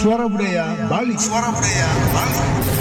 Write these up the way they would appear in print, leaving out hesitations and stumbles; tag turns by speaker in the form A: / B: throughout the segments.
A: Suara Budaya Bali. Suara Budaya Bali.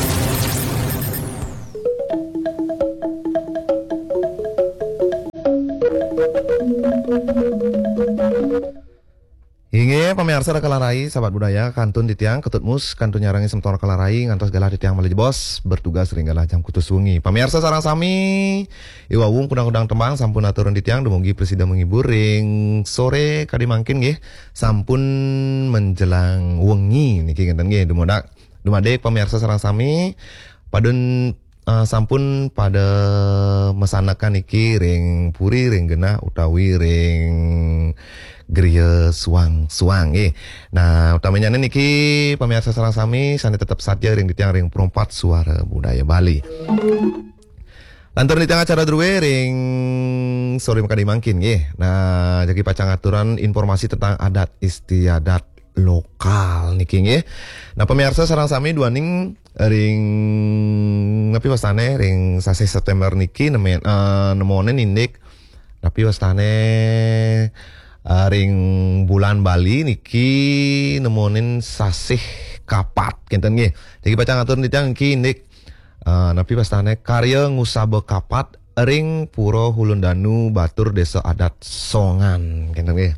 B: Inge pemirsa kalarai sahabat budaya kantun di tiang ketutmus kantun nyarangi semtor kalarai ngantos galah di tiang malih bos bertugas ringgalah jam kutus wengi. Pemirsa sarang sami iwawung kudang-kudang tembang sampun aturan di tiang dumugi presida menghibur ring sore kadi mangkin nggih sampun menjelang wengi niki ngenten nggih dumadek pemirsa sarang sami padun sampun pada mesanakan iki ring puri ring genah utawi ring griya suang-suang Nah, utamanya niki pemirsa sareng sami sane tetap saja ring di tiang ring perempat suara budaya Bali. Lantur di tiang acara druwe ring sore makadi mangkin nggih. Nah, jadi pacang aturan informasi tentang adat istiadat lokal niki nggih. Nah, pemirsa sareng sami duaning ring tapi wastane ring sase September niki nemone nindik tapi wastane ring bulan Bali niki nemonin sasih kapat kenten nggih. Jadi baca ngatur nitang niki ndik napi pastane karya ngusaba kapat ring Pura Hulundanu Batur Desa Adat Songan kenten nggih.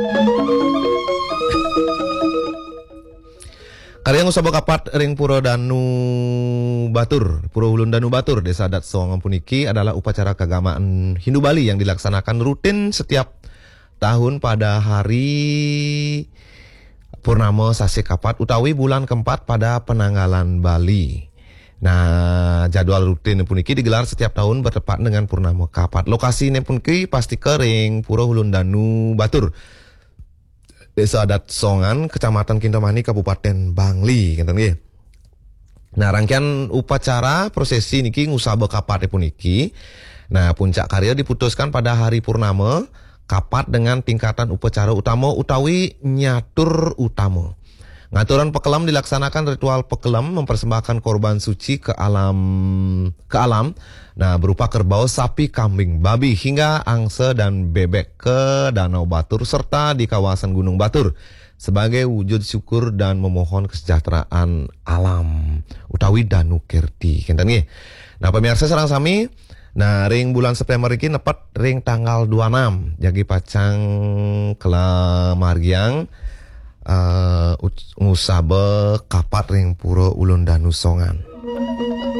B: Karya ngusaba kapat ring Pura Hulundanu Batur Desa Adat Songan puniki adalah upacara keagamaan Hindu Bali yang dilaksanakan rutin setiap tahun pada hari Purnama Sasi Kapat utawi bulan keempat pada penanggalan Bali. Nah, jadwal rutin puniki digelar setiap tahun bertepat dengan Purnama Kapat. Lokasi ini puniki pasti kering Pura Hulundanu Batur Desa Adat Songan, Kecamatan Kintamani, Kabupaten Bangli, gitu nggih. Nah, rangkaian upacara prosesi niki ngusaba kapat puniki. Nah, puncak karya diputuskan pada hari purnama kapat dengan tingkatan upacara utama utawi nyatur utama. Ngaturan pekelam dilaksanakan ritual pekelam mempersembahkan korban suci ke alam. Nah, berupa kerbau, sapi, kambing, babi hingga angsa dan bebek ke Danau Batur serta di kawasan Gunung Batur sebagai wujud syukur dan memohon kesejahteraan alam utawi Danu Kirti. Kenten nggih. Nah, pemirsa sareng sami nah, ring bulan September ini nepet ring tanggal 26. Jadi pacang kela margiang ngusaba kapat ring Pura Hulundanu Songan.